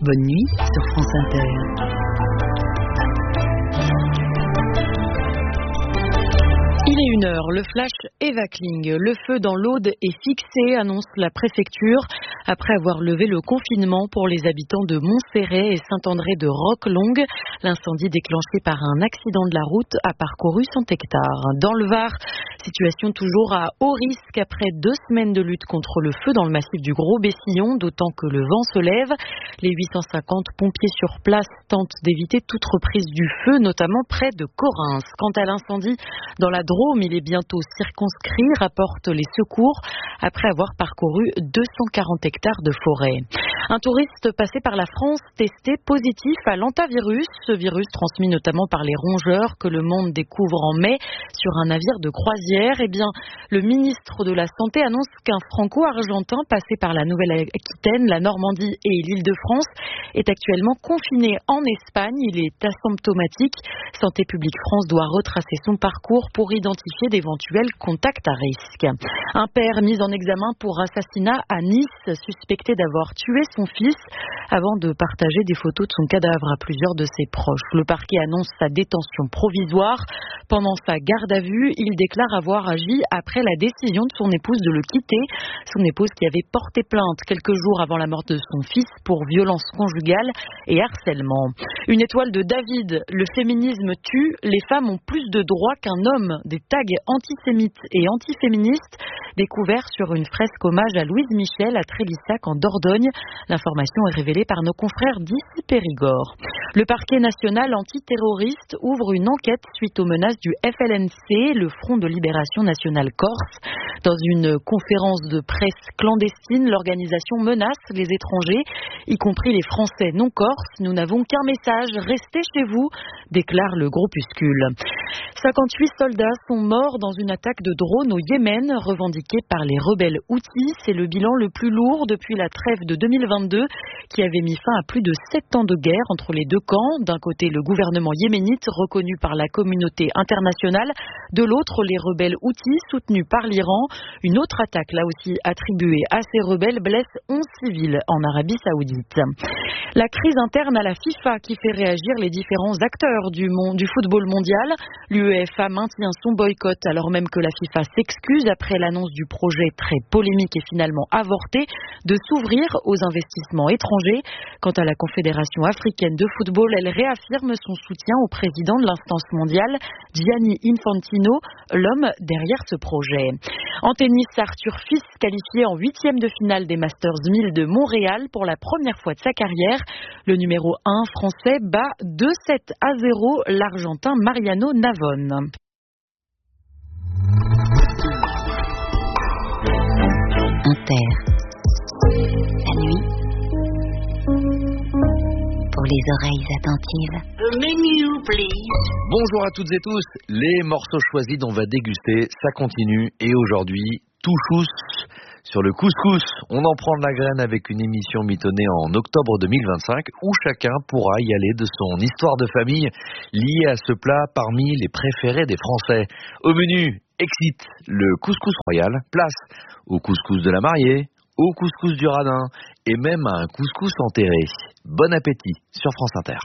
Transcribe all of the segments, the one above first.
bonne nuit sur France Inter. Il est 1h, le flash Eva Kling. Le feu dans l'Aude est fixé, annonce la préfecture, après avoir levé le confinement pour les habitants de Montserrat et Saint-André de Roquelongue. L'incendie déclenché par un accident de la route a parcouru 100 hectares. Dans le Var, situation toujours à haut risque après 2 semaines de lutte contre le feu dans le massif du Gros-Bessillon, d'autant que le vent se lève. Les 850 pompiers sur place tentent d'éviter toute reprise du feu, notamment près de Correns. Quant à l'incendie dans la Drôme, il est bientôt circonscrit, rapportent les secours, après avoir parcouru 240 hectares de forêt. Un touriste passé par la France testé positif à l'hantavirus. Ce virus transmis notamment par les rongeurs que le monde découvre en mai sur un navire de croisière. Eh bien, le ministre de la Santé annonce qu'un franco-argentin passé par la Nouvelle-Aquitaine, la Normandie et l'Île-de-France est actuellement confiné en Espagne. Il est asymptomatique. Santé publique France doit retracer son parcours pour identifier d'éventuels contacts à risque. Un père mis en examen pour assassinat à Nice, suspecté d'avoir tué son fils avant de partager des photos de son cadavre à plusieurs de ses proches. Le parquet annonce sa détention provisoire. Pendant sa garde à vue, il déclare avoir agi après la décision de son épouse de le quitter. Son épouse qui avait porté plainte quelques jours avant la mort de son fils pour violence conjugale et harcèlement. Une étoile de David, le féminisme tue, les femmes ont plus de droits qu'un homme. Des tags antisémites et antiféministes découverts sur une fresque hommage à Louise Michel à Trélissac en Dordogne. L'information est révélée par nos confrères d'Issy Périgord. Le parquet national antiterroriste ouvre une enquête suite aux menaces du FLNC, le Front de Libération Nationale Corse. Dans une conférence de presse clandestine, l'organisation menace les étrangers, y compris les Français non corses. Nous n'avons qu'un message, restez chez vous, déclare le groupuscule. 58 soldats sont morts dans une attaque de drone au Yémen, revendiquée par les rebelles Houthis. C'est le bilan le plus lourd depuis la trêve de 2022, qui avait mis fin à plus de 7 ans de guerre entre les deux camps. D'un côté, le gouvernement yéménite, reconnu par la communauté internationale. De l'autre, les rebelles Houthis, soutenus par l'Iran. Une autre attaque, là aussi attribuée à ces rebelles, blesse 11 civils en Arabie Saoudite. La crise interne à la FIFA qui fait réagir les différents acteurs du football mondial. L'UEFA maintient son boycott alors même que la FIFA s'excuse après l'annonce du projet très polémique et finalement avorté de s'ouvrir aux investissements étrangers. Quant à la Confédération africaine de football, elle réaffirme son soutien au président de l'instance mondiale, Gianni Infantino, l'homme derrière ce projet. En tennis, Arthur Fils qualifié en 8e de finale des Masters 1000 de Montréal pour la première fois de sa carrière. Le numéro 1 français bat 2-7-0 l'Argentin Mariano Navone. Inter. La nuit. Pour les oreilles attentives. The menu, please. Bonjour à toutes et tous. Les morceaux choisis dont on va déguster, ça continue. Et aujourd'hui, tout chousse sur le couscous. On en prend de la graine avec une émission mitonnée en octobre 2025 où chacun pourra y aller de son histoire de famille liée à ce plat parmi les préférés des Français. Au menu, excite le couscous royal, place au couscous de la mariée, au couscous du radin et même à un couscous enterré. Bon appétit sur France Inter.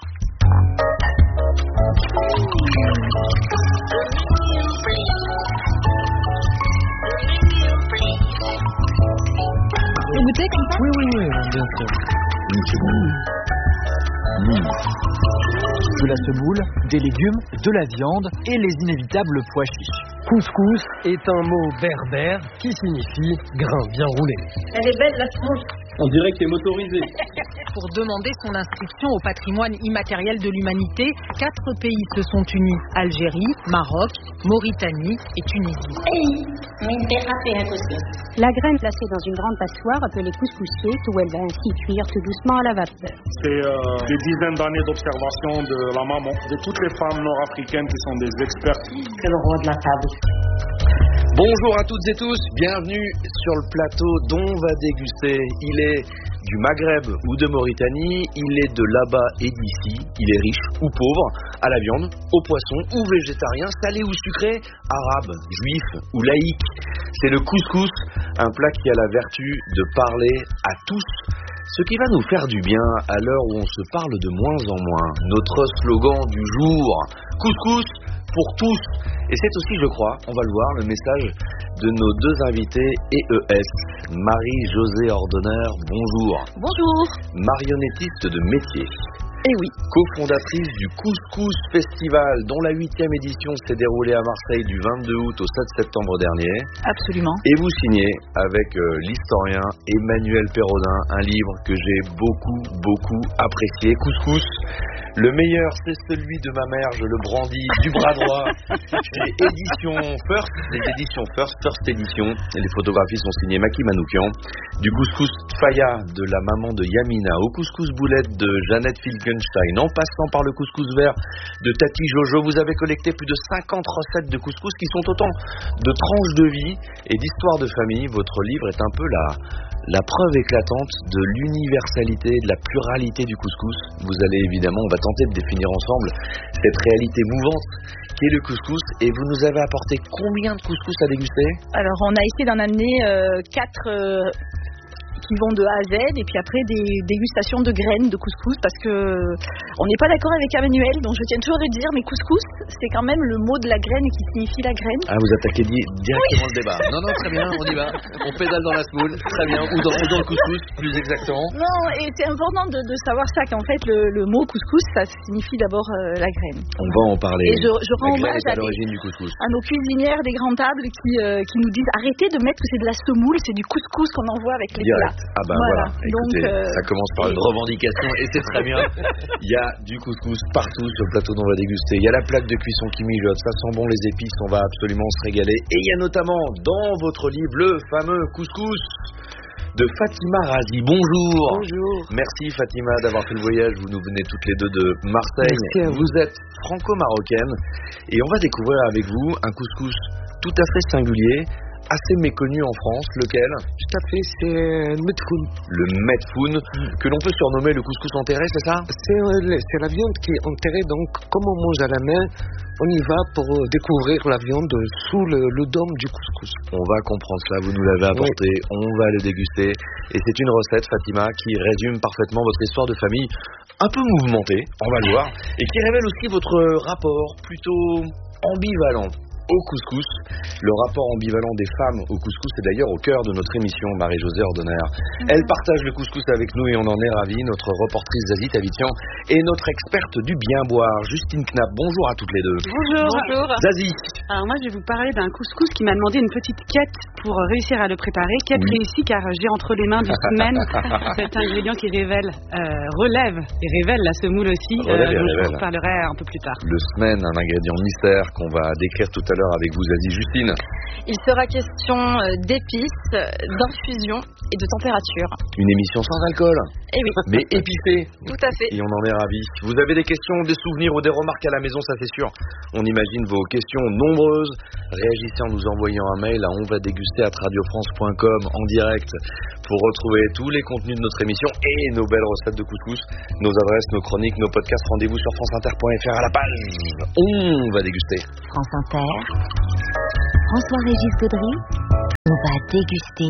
Vous goûtez comme ça ? Oui, bien sûr. C'est bon. De la semoule, des légumes, de la viande et les inévitables pois chiches. Couscous est un mot berbère qui signifie grain bien roulé. Elle est belle, la semoule. On dirait qu'elle est motorisée. Pour demander son inscription au patrimoine immatériel de l'humanité, 4 pays se sont unis. Algérie, Maroc, Mauritanie et Tunisie. La graine placée dans une grande passoire appelée couscoussier, où elle va ainsi cuire tout doucement à la vapeur. C'est des dizaines d'années d'observation de la maman, de toutes les femmes nord-africaines qui sont des expertes. C'est le roi de la table. Bonjour à toutes et tous, bienvenue sur le plateau dont on va déguster. Il est du Maghreb ou de Mauritanie, il est de là-bas et d'ici, il est riche ou pauvre, à la viande, au poisson ou végétarien, salé ou sucré, arabe, juif ou laïque. C'est le couscous, un plat qui a la vertu de parler à tous. Ce qui va nous faire du bien à l'heure où on se parle de moins en moins. Notre slogan du jour, couscous pour tous. Et c'est aussi, je crois, on va le voir, le message de nos deux invités EES. Marie-Josée Ordonner, bonjour. Bonjour. Marionnettiste de métier. Eh oui. Co-fondatrice du Couscous Festival, dont la 8e édition s'est déroulée à Marseille du 22 août au 7 septembre dernier. Absolument. Et vous signez avec l'historien Emmanuel Perrodin un livre que j'ai beaucoup apprécié. Couscous, le meilleur c'est celui de ma mère, je le brandis du bras droit. Chez Édition First, les éditions First Édition. Les photographies sont signées Maki Manoukian. Du couscous Faya de la maman de Yamina au couscous boulette de Jeannette Filkenstein, en passant par le couscous vert de Tati Jojo, vous avez collecté plus de 50 recettes de couscous qui sont autant de tranches de vie et d'histoires de famille. Votre livre est un peu la preuve éclatante de l'universalité, de la pluralité du couscous. Vous allez évidemment, on va tenter de définir ensemble cette réalité mouvante qu'est le couscous. Et vous nous avez apporté combien de couscous à déguster? Alors on a essayé d'en amener 4 qui vont de A à Z, et puis après des dégustations de graines de couscous, parce que on n'est pas d'accord avec Emmanuel, donc je tiens toujours à le dire, mais couscous, c'est quand même le mot de la graine qui signifie la graine. Ah, vous attaquez directement le débat. Non, très bien, on y va. On pédale dans la semoule, très bien, ou dans le couscous, plus exactement. Non, et c'est important de savoir ça, qu'en fait, le mot couscous, ça signifie d'abord la graine. On va en parler. Et je rends hommage à l'origine du couscous. À nos cuisinières des grandes tables qui nous disent arrêtez de mettre que c'est de la semoule, c'est du couscous qu'on envoie avec les plats. Ah ben voilà. Écoutez, donc, ça commence par une revendication et c'est très bien. Il y a du couscous partout sur le plateau dont on va déguster. Il y a la plaque de cuisson qui mijote, ça sent bon les épices, on va absolument se régaler. Et il y a notamment dans votre livre le fameux couscous de Fatima Razi. Bonjour. Bonjour. Merci Fatima d'avoir fait le voyage. Vous nous venez toutes les deux de Marseille. Vous êtes franco-marocaine et on va découvrir avec vous un couscous tout à fait singulier, assez méconnu en France. Lequel? Tout à fait, c'est le medfoun. Le medfoun, que l'on peut surnommer le couscous enterré, c'est ça? C'est la viande qui est enterrée, donc comme on mange à la main, on y va pour découvrir la viande sous le dôme du couscous. On va comprendre cela, vous nous l'avez apporté, on va le déguster. Et c'est une recette, Fatima, qui résume parfaitement votre histoire de famille, un peu mouvementée, on va le voir, et qui révèle aussi votre rapport plutôt ambivalent au couscous. Le rapport ambivalent des femmes au couscous est d'ailleurs au cœur de notre émission, Marie-Josée Ordonner. Elle partage le couscous avec nous et on en est ravis. Notre reportrice Zazie Tavitian et notre experte du bien boire, Justine Knapp. Bonjour à toutes les deux. Bonjour. Zazie. Alors moi je vais vous parler d'un couscous qui m'a demandé une petite quête pour réussir à le préparer. Quête réussie car j'ai entre les mains du semaine cet ingrédient qui relève et révèle la semoule aussi. Je vous parlerai un peu plus tard. Le semaine, un ingrédient mystère qu'on va décrire tout à l'heure avec vous, Zazie. Justine. Il sera question d'épices, d'infusion et de température. Une émission sans alcool. Eh oui. Mais épicée. Tout à fait. Et on en est ravis. Vous avez des questions, des souvenirs ou des remarques à la maison, ça c'est sûr. On imagine vos questions nombreuses. Réagissez en nous envoyant un mail à onvadeguster@radiofrance.com en direct pour retrouver tous les contenus de notre émission et nos belles recettes de couscous, nos adresses, nos chroniques, nos podcasts. Rendez-vous sur franceinter.fr à la page On va déguster. France Inter, François-Régis Gaudry, on va déguster.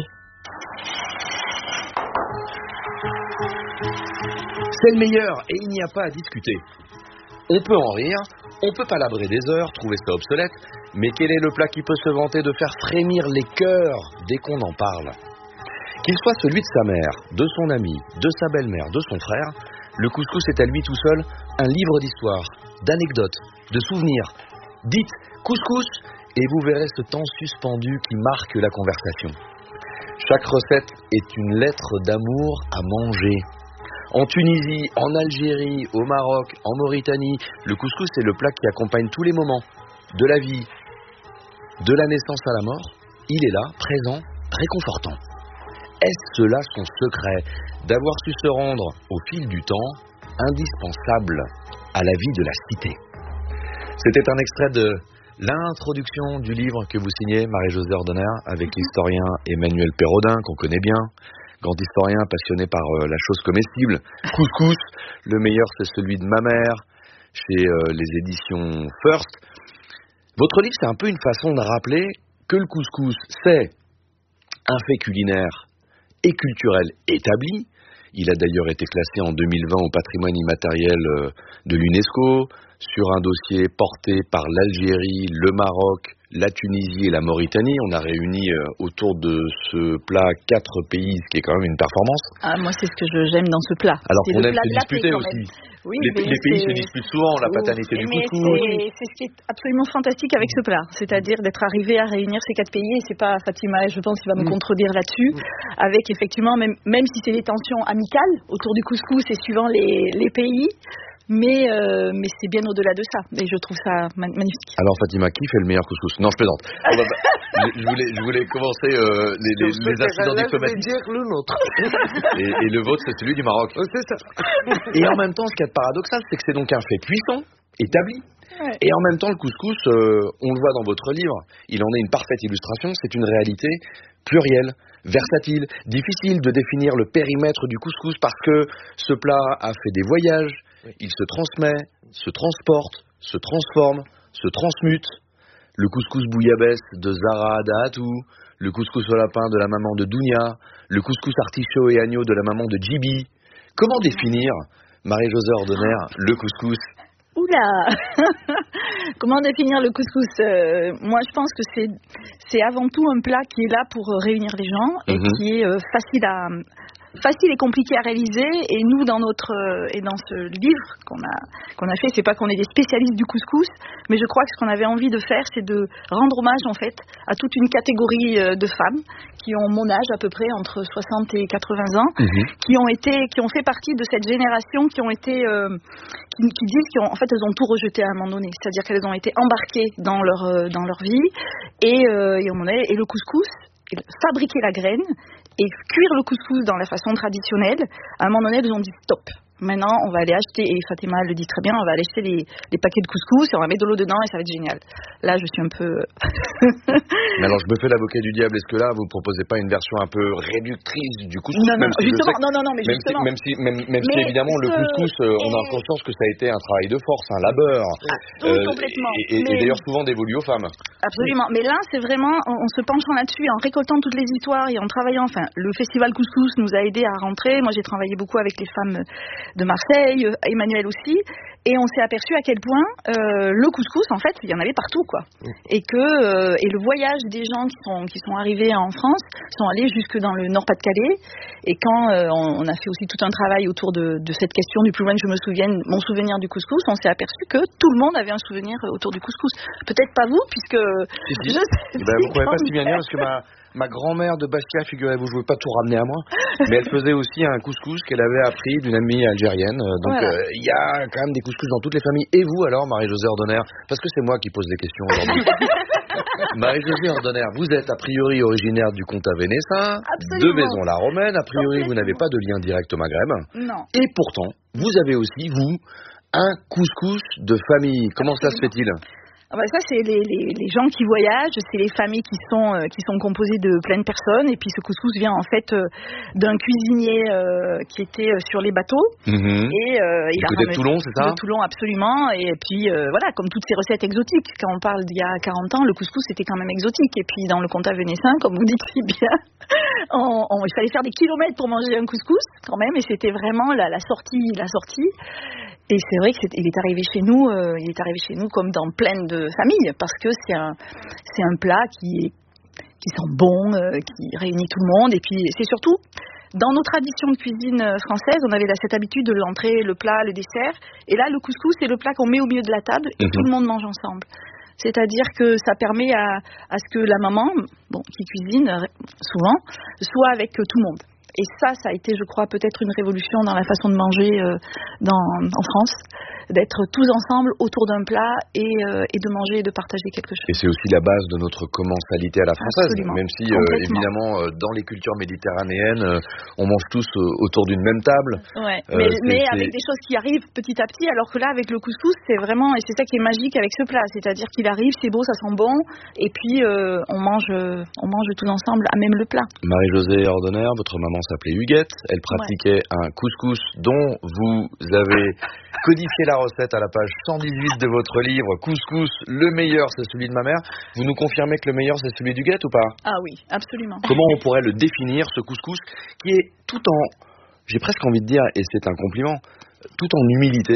C'est le meilleur et il n'y a pas à discuter. On peut en rire, on peut palabrer des heures, trouver ça obsolète, mais quel est le plat qui peut se vanter de faire frémir les cœurs dès qu'on en parle? Qu'il soit celui de sa mère, de son ami, de sa belle-mère, de son frère, le couscous est à lui tout seul un livre d'histoire, d'anecdotes, de souvenirs. Dites couscous et vous verrez ce temps suspendu qui marque la conversation. Chaque recette est une lettre d'amour à manger. En Tunisie, en Algérie, au Maroc, en Mauritanie, le couscous est le plat qui accompagne tous les moments de la vie, de la naissance à la mort. Il est là, présent, réconfortant. Est-ce là son secret d'avoir su se rendre au fil du temps indispensable à la vie de la cité? C'était un extrait de l'introduction du livre que vous signez, Marie-Josée Ordonner, avec l'historien Emmanuel Perrodin, qu'on connaît bien, grand historien passionné par la chose comestible. Couscous, le meilleur c'est celui de ma mère, chez les éditions First. Votre livre, c'est un peu une façon de rappeler que le couscous, c'est un fait culinaire et culturel établi, Il a d'ailleurs été classé en 2020 au patrimoine immatériel de l'UNESCO, sur un dossier porté par l'Algérie, le Maroc, la Tunisie et la Mauritanie. On a réuni autour de ce plat 4 pays, ce qui est quand même une performance. Ah, moi, c'est ce que j'aime dans ce plat. Alors qu'on aime se disputer aussi. Oui, les pays se disputent souvent, la paternité du couscous. C'est ce qui est absolument fantastique avec ce plat, c'est-à-dire d'être arrivé à réunir ces 4 pays, et c'est pas Fatima, je pense, qui va me contredire là-dessus, avec effectivement, même si c'est des tensions amicales autour du couscous et suivant les pays, mais c'est bien au-delà de ça, et je trouve ça magnifique. Alors Fatima, qui fait le meilleur couscous? Non, je plaisante. Je voulais commencer les incidents diplomatiques. Je vais dire le nôtre. Et le vôtre, c'est celui du Maroc. C'est ça. Et en même temps, ce qui est paradoxal, c'est que c'est donc un fait puissant, établi. Ouais. Et en même temps, le couscous, on le voit dans votre livre, il en est une parfaite illustration, c'est une réalité plurielle, versatile, difficile de définir le périmètre du couscous parce que ce plat a fait des voyages, il se transmet, se transporte, se transforme, se transmute. Le couscous bouillabaisse de Zara Dahatou, le couscous au lapin de la maman de Dounia, le couscous artichaut et agneau de la maman de Djibi. Comment définir, Marie-Josée Ordener, le couscous? Oula Comment définir le couscous? Moi, je pense que c'est avant tout un plat qui est là pour réunir les gens et qui est facile et compliqué à réaliser. Et nous, dans ce livre qu'on a fait, c'est pas qu'on est des spécialistes du couscous, mais je crois que ce qu'on avait envie de faire, c'est de rendre hommage en fait à toute une catégorie de femmes qui ont mon âge à peu près, entre 60 et 80 ans, qui ont fait partie de cette génération, qui disent qu'en fait elles ont tout rejeté à un moment donné, c'est-à-dire qu'elles ont été embarquées dans leur vie et le couscous, fabriquer la graine et cuire le couscous dans la façon traditionnelle, à un moment donné, ils ont dit stop. Maintenant, on va aller acheter, et Fatima le dit très bien, on va aller acheter les paquets de couscous et on va mettre de l'eau dedans et ça va être génial. Là, je suis un peu... Mais alors, je me fais l'avocat du diable. Est-ce que là, vous ne proposez pas une version un peu réductrice du couscous? Non, même si justement, mais justement. Même si évidemment, le couscous, on a conscience que ça a été un travail de force, un labeur. Complètement. Et d'ailleurs, souvent dévolu aux femmes. Absolument. Mais là, c'est vraiment, en se penchant là-dessus, en récoltant toutes les histoires et en travaillant, enfin, le festival Couscous nous a aidés à rentrer. Moi, j'ai travaillé beaucoup avec les femmes de Marseille, Emmanuel aussi, et on s'est aperçu à quel point le couscous, en fait, il y en avait partout, quoi. Et le voyage des gens qui sont arrivés en France sont allés jusque dans le Nord-Pas-de-Calais. Et quand on a fait aussi tout un travail autour de cette question du plus loin que je me souvienne, mon souvenir du couscous, on s'est aperçu que tout le monde avait un souvenir autour du couscous. Peut-être pas vous, puisque vous ne pouvez pas si bien dire, parce que ma grand-mère de Bastia, figurez-vous, je ne veux pas tout ramener à moi, mais elle faisait aussi un couscous qu'elle avait appris d'une amie algérienne. Donc il y a quand même des couscous dans toutes les familles. Et vous alors, Marie-Josée Ordener? Parce que c'est moi qui pose des questions aujourd'hui. Marie-Josée Ordener, vous êtes a priori originaire du Comtat Vénessin, de Vaison-la-Romaine. A priori, vous n'avez pas de lien direct au Maghreb. Non. Et pourtant, vous avez aussi, vous, un couscous de famille. Comment cela se fait-il? Ça, c'est les gens qui voyagent, c'est les familles qui sont composées de plein de personnes. Et puis ce couscous vient en fait d'un cuisinier qui était sur les bateaux. Et il a ramené de Toulon, c'est ça? De Toulon, absolument. Et puis voilà, comme toutes ces recettes exotiques. Quand on parle d'il y a 40 ans, le couscous c'était quand même exotique. Et puis dans le Comtat Vénessin, comme vous dites si bien, il fallait faire des kilomètres pour manger un couscous quand même. Et c'était vraiment la sortie. Et c'est vrai qu'il est arrivé chez nous comme dans plein de familles, parce que c'est un plat qui sent bon, qui réunit tout le monde. Et puis c'est surtout, dans nos traditions de cuisine française, on avait cette habitude de l'entrée, le plat, le dessert. Et là, le couscous, c'est le plat qu'on met au milieu de la table et tout le monde mange ensemble. C'est-à-dire que ça permet à ce que la maman, qui cuisine souvent, soit avec tout le monde. Et ça a été, je crois, peut-être une révolution dans la façon de manger en France, d'être tous ensemble autour d'un plat et de manger et de partager quelque chose. Et c'est aussi la base de notre commensalité à la française. Absolument. Même si, évidemment, dans les cultures méditerranéennes, on mange tous autour d'une même table. Ouais. Mais avec des choses qui arrivent petit à petit, alors que là, avec le couscous, c'est vraiment, et c'est ça qui est magique avec ce plat, c'est-à-dire qu'il arrive, c'est beau, ça sent bon, et puis on mange tous ensemble à même le plat. Marie-Josée Ordener, votre maman s'appelait Huguette, elle pratiquait un couscous dont vous avez codifié la recette à la page 118 de votre livre Couscous, le meilleur c'est celui de ma mère. Vous nous confirmez que le meilleur c'est celui d'Huguette ou pas? Ah oui, absolument. Comment on pourrait le définir, ce couscous qui est tout en j'ai presque envie de dire, et c'est un compliment, tout en humilité,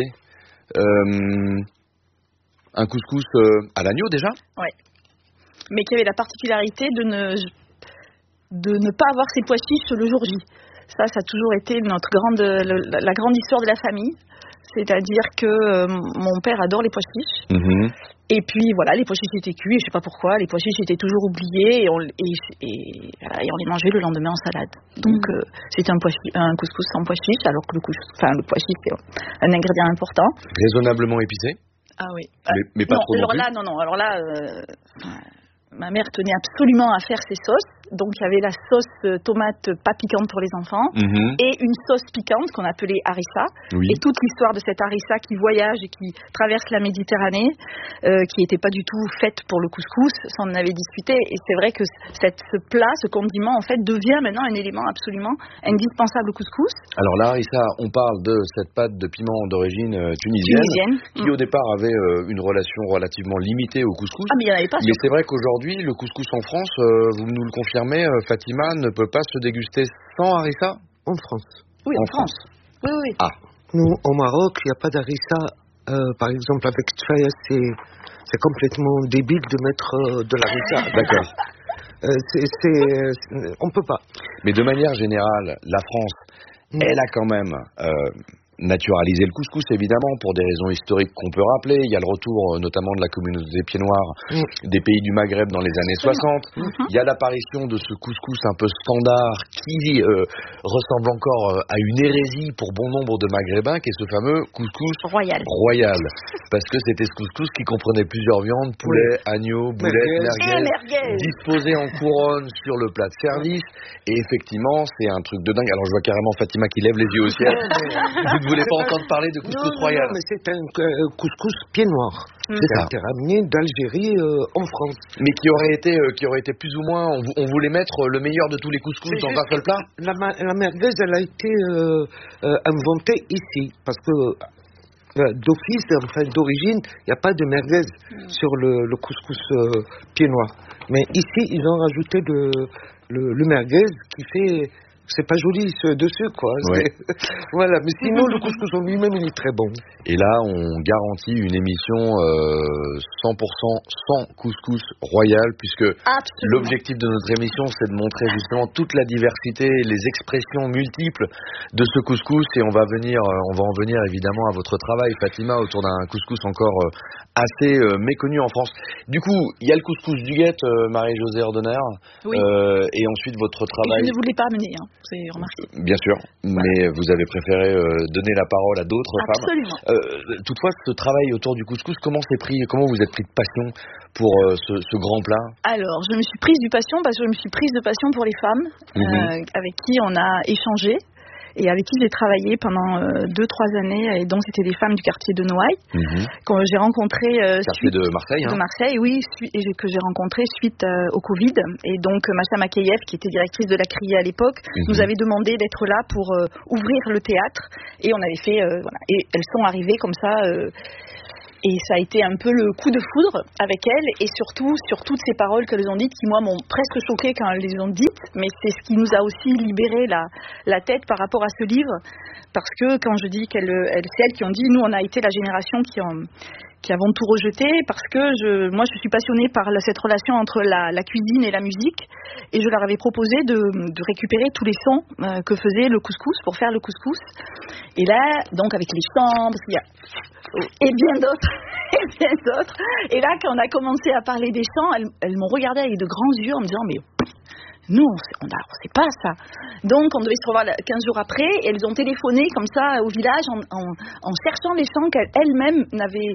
un couscous à l'agneau déjà. Ouais. Mais qui avait la particularité de ne pas avoir ses pois chiches le jour J. Ça a toujours été la grande histoire de la famille. C'est-à-dire que mon père adore les pois chiches. Mmh. Et puis voilà, les pois chiches étaient cuits, et je sais pas pourquoi, les pois chiches étaient toujours oubliés et on les mangeait le lendemain en salade. Donc c'était un couscous sans pois chiches, alors que le pois chiche c'est un ingrédient important. Raisonnablement épicé. Ah oui. Mais pas trop non plus. Alors là, ma mère tenait absolument à faire ses sauces. Donc il y avait la sauce tomate pas piquante pour les enfants et une sauce piquante qu'on appelait harissa. Oui. Et toute l'histoire de cette harissa qui voyage et qui traverse la Méditerranée, qui n'était pas du tout faite pour le couscous, ça on en avait discuté. Et c'est vrai que ce plat, ce condiment en fait devient maintenant un élément absolument indispensable au couscous. Alors la harissa, on parle de cette pâte de piment d'origine tunisienne. Qui au départ avait une relation relativement limitée au couscous. Ah mais il n'y en avait pas. Mais c'est vrai qu'aujourd'hui le couscous en France, vous nous le confirmez, Fatima, ne peut pas se déguster sans harissa en France. Oui, en France. Oui. Ah. Nous, au Maroc, il n'y a pas d'harissa. Par exemple, avec Tchaya, c'est complètement débile de mettre de l'harissa. D'accord. On peut pas. Mais de manière générale, la France, elle a quand même naturaliser le couscous, évidemment, pour des raisons historiques qu'on peut rappeler. Il y a le retour notamment de la communauté des pieds noirs des pays du Maghreb dans les années 60. Il y a l'apparition de ce couscous un peu standard qui ressemble encore à une hérésie pour bon nombre de Maghrébins, qui est ce fameux couscous royal. Parce que c'était ce couscous qui comprenait plusieurs viandes, poulet, agneau, boulettes, merguez, disposés en couronne sur le plat de service. Et effectivement, c'est un truc de dingue. Alors je vois carrément Fatima qui lève les yeux au ciel. Vous ne voulez pas entendre parler de couscous royal? Non, mais c'est un couscous pied noir. C'est ça. Qui a été ramené d'Algérie en France. Mais qui aurait été plus ou moins, on voulait mettre le meilleur de tous les couscous dans un seul plat? La merguez, elle a été inventée ici. Parce que d'office, enfin d'origine, il n'y a pas de merguez sur le couscous pied noir. Mais ici, ils ont rajouté le merguez qui fait... C'est pas joli dessus, quoi. Ouais. Voilà, mais sinon, le couscous en lui-même, il est très bon. Et là, on garantit une émission 100% sans couscous royal, puisque l'objectif de notre émission, c'est de montrer justement toute la diversité, les expressions multiples de ce couscous. Et on va en venir évidemment à votre travail, Fatima, autour d'un couscous encore assez méconnu en France. Du coup, il y a le couscous du Guet, Marie-Josée Ordonner. Oui. Et ensuite, votre travail... Et je ne voulais pas amener, c'est remarqué. Bien sûr, mais vous avez préféré donner la parole à d'autres femmes. Absolument. Toutefois, ce travail autour du couscous, comment vous êtes pris de passion pour ce grand plat? Alors, je me suis prise de passion parce que je me suis prise de passion pour les femmes avec qui on a échangé et avec qui j'ai travaillé pendant 2-3 années, et donc c'était des femmes du quartier de Noailles que j'ai rencontrées quartier de Marseille, de Marseille, oui, et que j'ai rencontrées suite au Covid. Et donc Macha Makayev, qui était directrice de la Criée à l'époque, nous avait demandé d'être là pour ouvrir le théâtre, et on avait fait et elles sont arrivées comme ça. Et ça a été un peu le coup de foudre avec elles, et surtout sur toutes ces paroles qu'elles ont dites qui, moi, m'ont presque choquée quand elles les ont dites, mais c'est ce qui nous a aussi libéré la tête par rapport à ce livre, parce que quand je dis c'est elles qui ont dit, nous on a été la génération qui avons tout rejeté, parce que moi je suis passionnée par cette relation entre la cuisine et la musique, et je leur avais proposé de récupérer tous les sons que faisait le couscous pour faire le couscous. Et là, donc avec les chants, parce qu'il y a et bien d'autres. Et là, quand on a commencé à parler des chants, elles m'ont regardé avec de grands yeux en me disant, mais nous, on sait pas ça. Donc, on devait se revoir 15 jours après, et elles ont téléphoné comme ça au village en cherchant les chants qu'elles-mêmes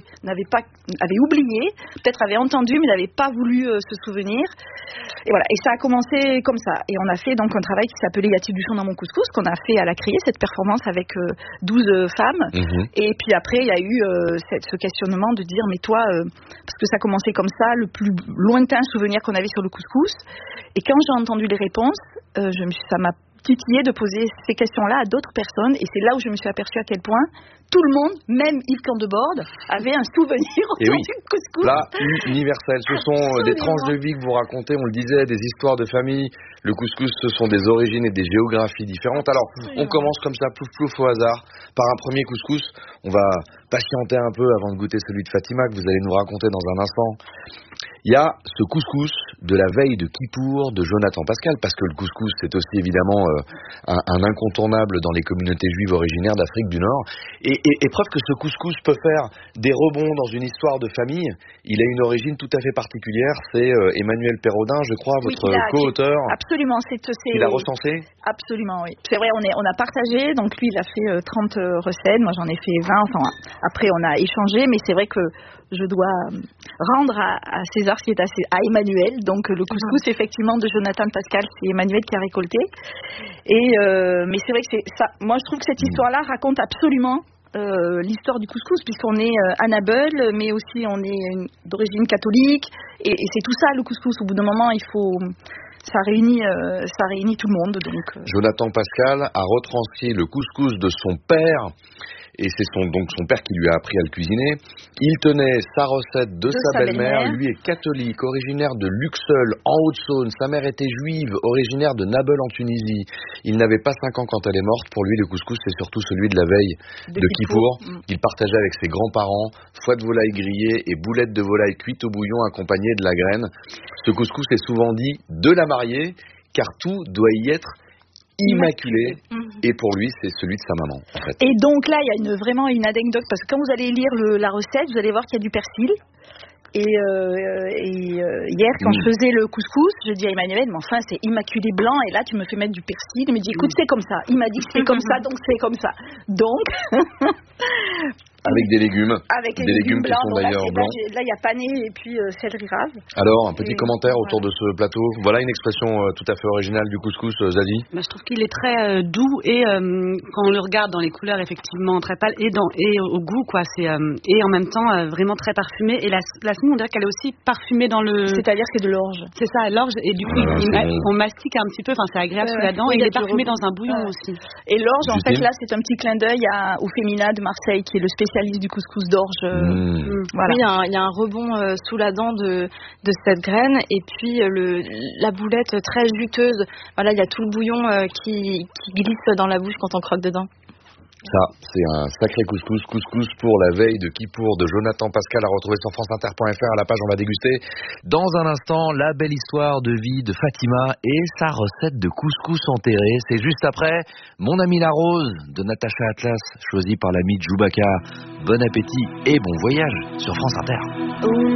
avaient oubliés, peut-être avaient entendus, mais n'avaient pas voulu se souvenir. Et voilà. Et ça a commencé comme ça. Et on a fait donc un travail qui s'appelait Y a-t-il du chant dans mon couscous, qu'on a fait à la Criée, cette performance avec 12 femmes. Et puis après, il y a eu ce questionnement de dire, mais toi, parce que ça commençait comme ça, le plus lointain souvenir qu'on avait sur le couscous. Et quand j'ai entendu les réponses, ça m'a titillé de poser ces questions-là à d'autres personnes. Et c'est là où je me suis aperçue à quel point tout le monde, même Yves Candebord, avait un souvenir autour du couscous. Là, universel. Ce sont des tranches de vie que vous racontez, on le disait, des histoires de famille. Le couscous, ce sont des origines et des géographies différentes. Alors, on commence comme ça, plouf plouf au hasard, par un premier couscous. On va patienter un peu avant de goûter celui de Fatima, que vous allez nous raconter dans un instant. Il y a ce couscous de la veille de Kippour de Jonathan Pascal, parce que le couscous, c'est aussi évidemment un incontournable dans les communautés juives originaires d'Afrique du Nord. Et preuve que ce couscous peut faire des rebonds dans une histoire de famille, il a une origine tout à fait particulière. C'est Emmanuel Perraudin, je crois, votre co-auteur. Absolument. Il a recensé. Absolument, oui. C'est vrai, on a partagé, donc lui, il a fait 30 recettes, moi j'en ai fait 20, enfin, après on a échangé, mais c'est vrai que je dois rendre à César ce qui est à Emmanuel, donc le couscous, effectivement, de Jonathan Pascal, c'est Emmanuel qui a récolté, mais c'est vrai que ça, moi je trouve que cette histoire-là raconte absolument l'histoire du couscous, puisqu'on est à Nabeul, mais aussi on est d'origine catholique, et c'est tout ça le couscous. Au bout d'un moment, ça réunit tout le monde. Donc, Jonathan Pascal a retranscrit le couscous de son père, et c'est donc son père qui lui a appris à le cuisiner. Il tenait sa recette de sa belle-mère. Lui est catholique, originaire de Luxeuil, en Haute-Saône. Sa mère était juive, originaire de Nabeul en Tunisie. Il n'avait pas 5 ans quand elle est morte. Pour lui, le couscous, c'est surtout celui de la veille de Kippour, qu'il partageait avec ses grands-parents. Foie de volaille grillée et boulettes de volaille cuites au bouillon accompagnées de la graine. Ce couscous est souvent dit de la mariée, car tout doit y être immaculé, et pour lui c'est celui de sa maman en fait. Et donc là il y a vraiment une anecdote, parce que quand vous allez lire la recette, vous allez voir qu'il y a du persil. Et hier, quand je faisais le couscous, je dis à Emmanuel, mais enfin c'est immaculé blanc, et là tu me fais mettre du persil. Il me dit, écoute, c'est comme ça. Il m'a dit que c'est comme ça, donc c'est comme ça. Donc avec des légumes. Avec des légumes blancs, qui sont d'ailleurs blancs. Là il y a pané et puis céleri rave. Alors un petit commentaire autour de ce plateau. Voilà une expression tout à fait originale du couscous, Zadie. Je trouve qu'il est très doux, et quand on le regarde dans les couleurs, effectivement très pâle, et au goût, quoi. C'est et en même temps vraiment très parfumé. Et la semoule, on dirait qu'elle est aussi parfumée dans le. C'est-à-dire que c'est de l'orge. C'est ça, l'orge, et du coup on mastique un petit peu. Enfin, c'est agréable sous la dent. Et il est parfumé dans un bouillon aussi. Et l'orge, en fait, là, c'est un petit clin d'œil au Fémina de Marseille, qui est le spécialiste du couscous d'orge. Voilà. Oui, il y a un rebond sous la dent de cette graine, et puis la boulette très juteuse. Voilà, il y a tout le bouillon qui glisse dans la bouche quand on croque dedans. Ça, c'est un sacré couscous. Couscous pour la veille de Kippour de Jonathan Pascal, à retrouver sur franceinter.fr à la page On va déguster. Dans un instant, la belle histoire de vie de Fatima et sa recette de couscous enterré. C'est juste après Mon ami la rose de Natacha Atlas, choisi par l'ami de Joubaka. Bon appétit et bon voyage sur France Inter.